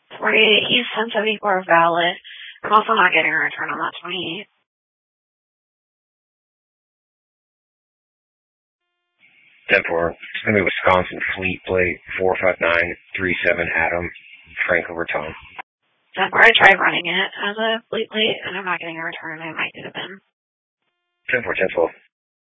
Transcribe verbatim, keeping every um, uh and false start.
forty-eight East ten seventy-four valid. I'm also not getting a return on that twenty-eight. ten four. It's going to be Wisconsin Fleet Plate four five nine three seven Adam, Frank over Tom. ten four, I tried running it as a fleet plate, and I'm not getting a return. I might get a bin. ten four, ten twelve.